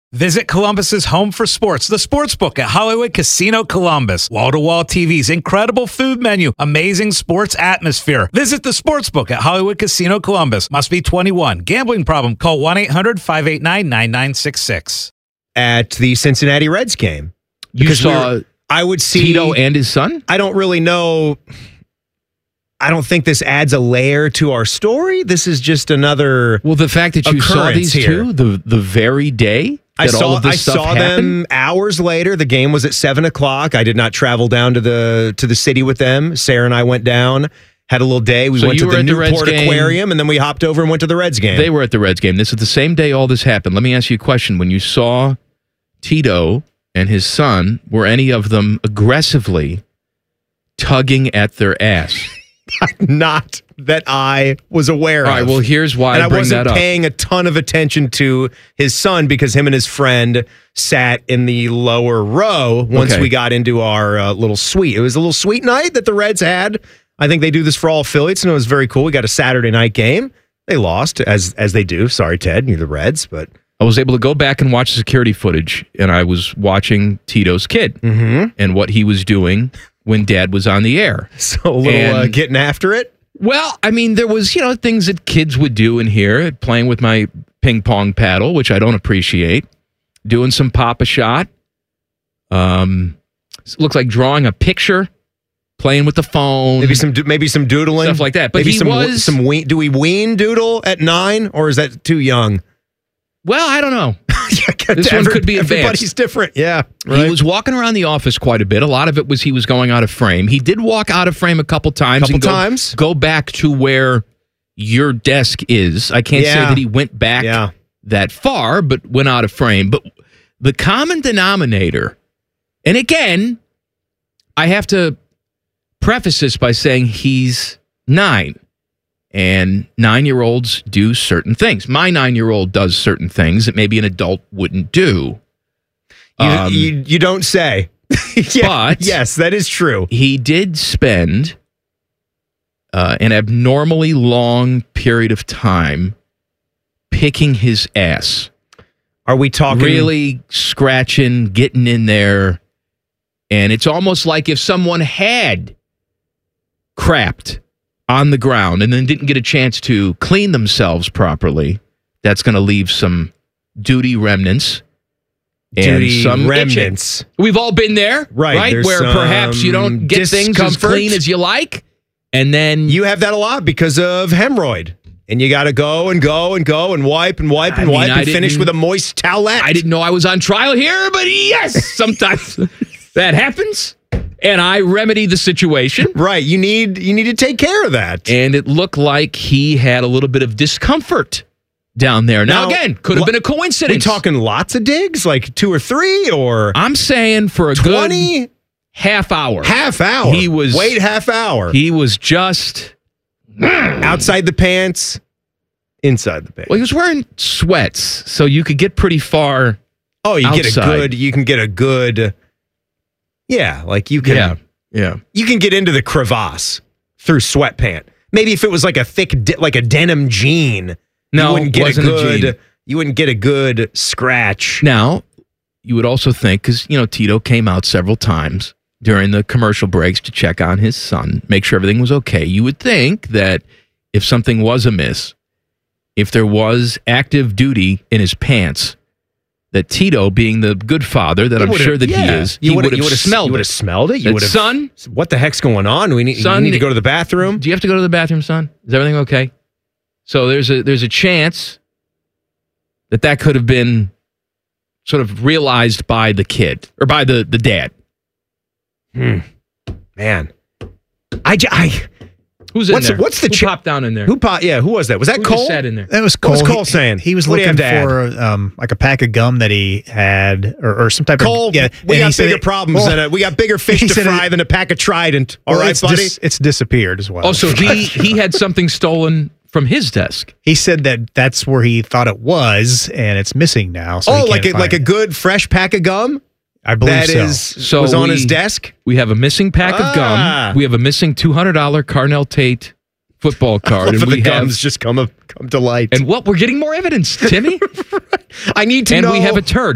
Visit Columbus's home for sports, the Sportsbook at Hollywood Casino Columbus. Wall-to-wall TVs, incredible food menu, amazing sports atmosphere. Visit the Sportsbook at Hollywood Casino Columbus. Must be 21. Gambling problem? Call 1-800-589-9966. At the Cincinnati Reds game. You saw I would see Tito and his son? I don't really know. I don't think this adds a layer to our story. This is just another. Well, the fact that you saw these two the very day that all of this stuff happened? Them hours later. The game was at 7:00. I did not travel down to the city with them. Sarah and I went down, had a little day. We went to the Newport Aquarium, and then we hopped over and went to the Reds game. They were at the Reds game. This is the same day all this happened. Let me ask you a question. When you saw Tito and his son, were any of them aggressively tugging at their ass? Not that I was aware of. All right, well, here's why I bring that up. And I wasn't paying a ton of attention to his son because him and his friend sat in the lower row once we got into our little suite. It was a little sweet night that the Reds had. I think they do this for all affiliates, and it was very cool. We got a Saturday night game. They lost, as they do. Sorry, Ted, you're the Reds, but I was able to go back and watch the security footage, and I was watching Tito's kid and what he was doing when Dad was on the air. So a little getting after it? Well, I mean, there was, things that kids would do in here, playing with my ping pong paddle, which I don't appreciate, doing some Pop-A-Shot. Looks like drawing a picture, playing with the phone. Maybe some doodling. Stuff like that. But maybe do we wean doodle at 9, or is that too young? Well, I don't know. This one could be advanced. Everybody's different. Yeah. Right. He was walking around the office quite a bit. A lot of it was he was going out of frame. He did walk out of frame a couple times. Go back to where your desk is. I can't say that he went back that far, but went out of frame. But the common denominator, and again, I have to preface this by saying he's 9. And 9-year-olds do certain things. My 9-year-old does certain things that maybe an adult wouldn't do. You don't say. But yes, that is true. He did spend an abnormally long period of time picking his ass. Are we talking really scratching, getting in there? And it's almost like if someone had crapped on the ground and then didn't get a chance to clean themselves properly, that's going to leave some duty remnants. And some remnants. We've all been there, right? Where perhaps you don't get things as clean as you like, and then you have that a lot because of hemorrhoid, and you got to go and go and go and wipe and wipe and wipe and finish with a moist towelette. I didn't know I was on trial here, but yes, sometimes that happens. And I remedy the situation. Right. You need to take care of that. And it looked like he had a little bit of discomfort down there. Now again, could have been a coincidence. We talking lots of digs, like 2 or 3, or I'm saying for a 20 good half hour. Half hour. Wait half hour. He was just outside the pants, inside the pants. Well, he was wearing sweats, so you could get pretty far. Oh, you can get a good. Yeah, like you can. Yeah. You can get into the crevasse through sweatpant. Maybe if it was like a thick, like a denim jean, no, you wouldn't get a good scratch. Now, you would also think, because Tito came out several times during the commercial breaks to check on his son, make sure everything was okay. You would think that if something was amiss, if there was active duty in his pants, that Tito, being the good father that I'm sure that he is, he would have smelled it. You would have smelled it? You would have, son, what the heck's going on? You need to go to the bathroom? Do you have to go to the bathroom, son? Is everything okay? So there's a chance that could have been sort of realized by the kid, or by the dad. Man. Who's in there? What's the Who popped down in there? Who was that? Was that Who Cole? Just sat in there? That was Cole. What was Cole saying? He was looking for like a pack of gum that he had, or some type Cole, of. Yeah, we got bigger problems we got bigger fish to fry than a pack of Trident. All right, buddy. It's disappeared as well. Oh, so he had something stolen from his desk. He said that's where he thought it was, and it's missing now. So like a good fresh pack of gum. I believe so. Was on his desk. We have a missing pack of gum. We have a missing $200 Carnell Tate football card, and the gums just come to light. And we're getting more evidence, Timmy. I need to know. And we have a turd.